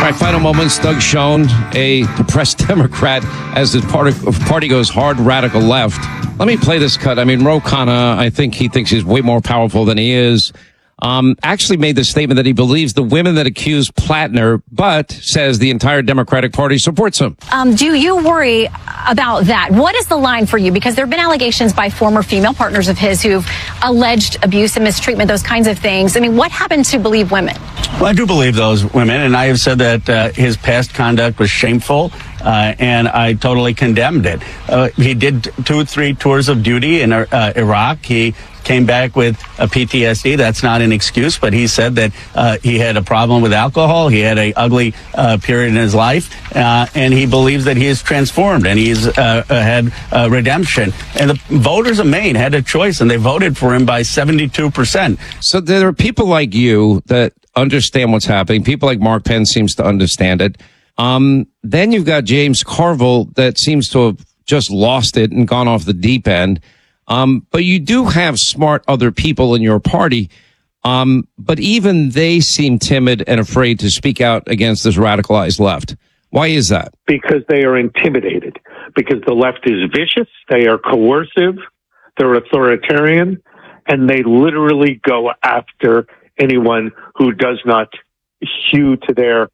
All right, final moments. Doug Schoen, a depressed Democrat, as his party goes hard radical left. Let me play this cut. I mean, Ro Khanna, I think he thinks he's way more powerful than he is. Actually made the statement that he believes the women that accuse Plattner, but says the entire Democratic Party supports him. Do you worry about that? What is the line for you? Because there have been allegations by former female partners of his who've alleged abuse and mistreatment, those kinds of things. I mean, what happened to believe women? Well, I do believe those women, and I have said that his past conduct was shameful, and I totally condemned it. He did 2 or 3 tours of duty in Iraq. He came back with a PTSD. That's not an excuse, but he said that he had a problem with alcohol. He had an ugly period in his life, and he believes that he is transformed and he's had redemption. And the voters of Maine had a choice, and they voted for him by 72%. So there are people like you that understand what's happening. People like Mark Penn seems to understand it. Then you've got James Carville that seems to have just lost it and gone off the deep end. But you do have smart other people in your party. But even they seem timid and afraid to speak out against this radicalized left. Why is that? Because they are intimidated. Because the left is vicious. They are coercive. They're authoritarian. And they literally go after anyone who does not hew to their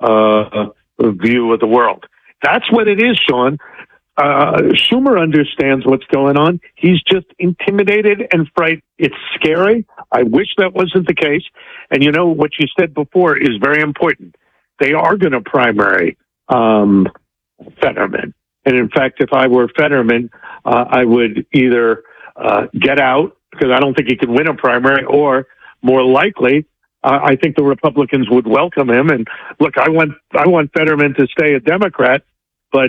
view of the world. That's what it is, Sean. Schumer understands what's going on. He's just intimidated and frightened. It's scary. I wish that wasn't the case. And you know, what you said before is very important. They are going to primary Fetterman. And in fact, if I were Fetterman, I would either get out, because I don't think he can win a primary, or more likely, I think the Republicans would welcome him. And look, I want Fetterman to stay a Democrat, but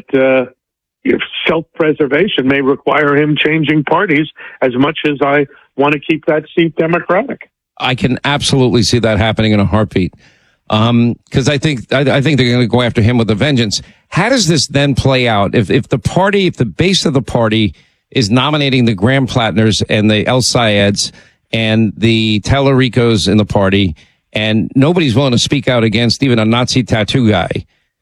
if self-preservation may require him changing parties as much as I want to keep that seat Democratic. I can absolutely see that happening in a heartbeat. Because I think they're going to go after him with a vengeance. How does this then play out? If the base of the party is nominating the Graham Plattners and the El Sayeds and the Tallaricos in the party, and nobody's willing to speak out against even a Nazi tattoo guy,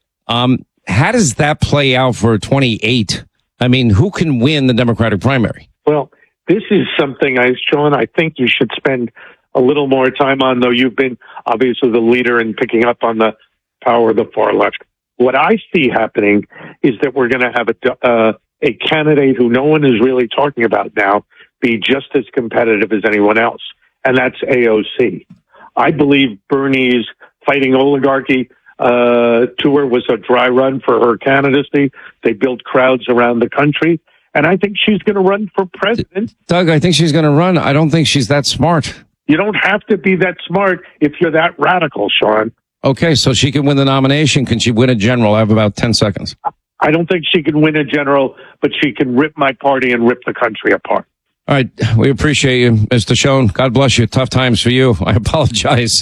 how does that play out for 28? I mean, who can win the Democratic primary? Well, this is something, Sean, I think you should spend a little more time on, though you've been obviously the leader in picking up on the power of the far left. What I see happening is that we're going to have a candidate who no one is really talking about now be just as competitive as anyone else, and that's AOC. I believe Bernie's Fighting Oligarchy tour was a dry run for her candidacy. They built crowds around the country, and I think she's going to run for president. Doug, I think she's going to run. I don't think she's that smart. You don't have to be that smart if you're that radical, Sean. Okay, so she can win the nomination. Can she win a general? I have about 10 seconds. I don't think she can win a general, but she can rip my party and rip the country apart. All right. We appreciate you, Mr. Schoen. God bless you. Tough times for you. I apologize.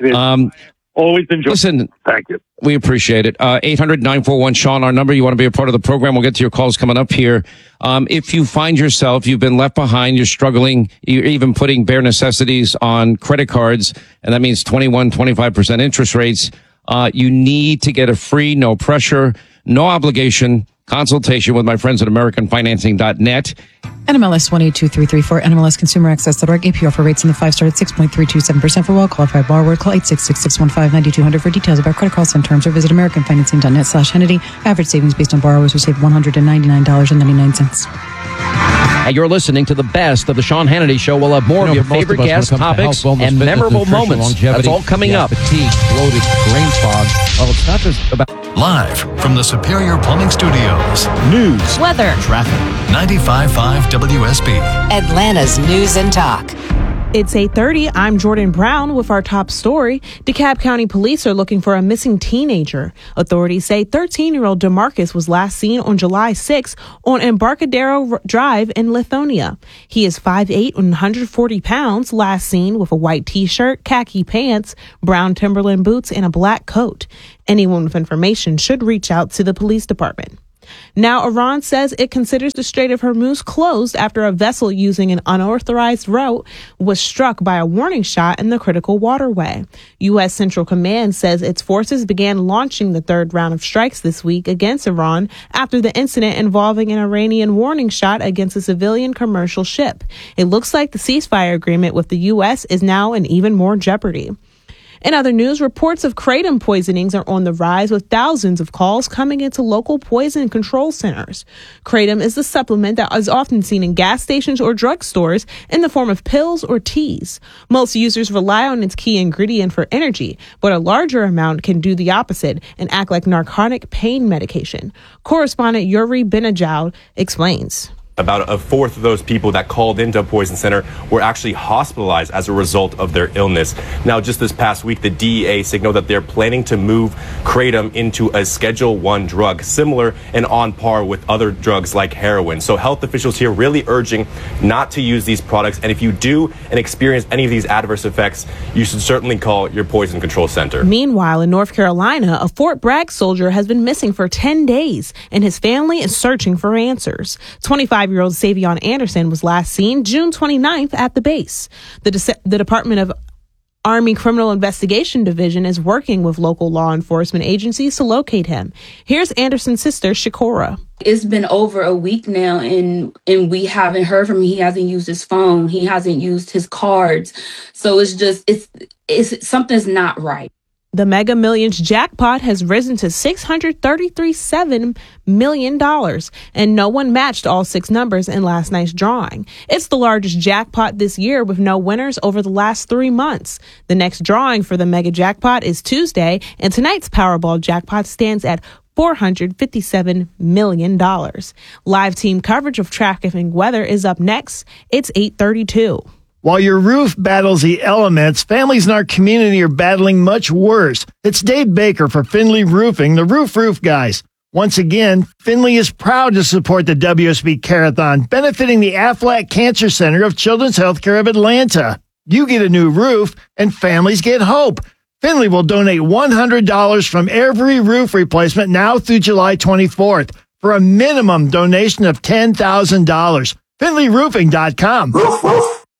Always enjoy. Listen, thank you. We appreciate it. 800-941-SEAN, our number. You want to be a part of the program. We'll get to your calls coming up here. If you find yourself, you've been left behind, you're struggling, you're even putting bare necessities on credit cards, and that means 25% interest rates, you need to get a free, no pressure, no obligation consultation with my friends at AmericanFinancing.net. NMLS 182334, NMLSConsumerAccess.org. APR for rates in the 5-star at 6.327% for well-qualified borrower. Call 866-615-9200 for details about credit costs and terms, or visit AmericanFinancing.net/Hannity. Average savings based on borrowers who save $199.99. You're listening to the best of the Sean Hannity Show. We'll have more of your favorite guests, topics, and memorable moments. That's all coming up. Fatigue, bloated, brain fog. Oh, it's not just about... Live from the Superior Plumbing Studios. News, weather, traffic. 95.5 WSB. Atlanta's News and Talk. It's 8:30. I'm Jordan Brown with our top story. DeKalb County Police are looking for a missing teenager. Authorities say 13-year-old DeMarcus was last seen on July 6 on Embarcadero Drive in Lithonia. He is 5'8" and 140 pounds, last seen with a white T-shirt, khaki pants, brown Timberland boots, and a black coat. Anyone with information should reach out to the police department. Now, Iran says it considers the Strait of Hormuz closed after a vessel using an unauthorized route was struck by a warning shot in the critical waterway. U.S. Central Command says its forces began launching the third round of strikes this week against Iran after the incident involving an Iranian warning shot against a civilian commercial ship. It looks like the ceasefire agreement with the U.S. is now in even more jeopardy. In other news, reports of kratom poisonings are on the rise, with thousands of calls coming into local poison control centers. Kratom is the supplement that is often seen in gas stations or drugstores in the form of pills or teas. Most users rely on its key ingredient for energy, but a larger amount can do the opposite and act like narcotic pain medication. Correspondent Yuri Benajal explains. About a fourth of those people that called into a poison center were actually hospitalized as a result of their illness. Now, just this past week, the DEA signaled that they're planning to move kratom into a Schedule I drug, similar and on par with other drugs like heroin. So health officials here really urging not to use these products. And if you do and experience any of these adverse effects, you should certainly call your poison control center. Meanwhile, in North Carolina, a Fort Bragg soldier has been missing for 10 days, and his family is searching for answers. 25-year-old Savion Anderson was last seen June 29th at the base. The Department of Army Criminal Investigation Division is working with local law enforcement agencies to locate him. Here's Anderson's sister, Shakora. It's been over a week now, and we haven't heard from him. He hasn't used his phone. He hasn't used his cards. So it's something's not right. The Mega Millions jackpot has risen to $633.7 million, and no one matched all six numbers in last night's drawing. It's the largest jackpot this year with no winners over the last 3 months. The next drawing for the Mega Jackpot is Tuesday, and tonight's Powerball jackpot stands at $457 million. Live team coverage of traffic and weather is up next. It's 8:32. While your roof battles the elements, families in our community are battling much worse. It's Dave Baker for Finley Roofing, the roof guys. Once again, Finley is proud to support the WSB Carathon, benefiting the Aflac Cancer Center of Children's Healthcare of Atlanta. You get a new roof, and families get hope. Finley will donate $100 from every roof replacement now through July 24th for a minimum donation of $10,000. FinleyRoofing.com.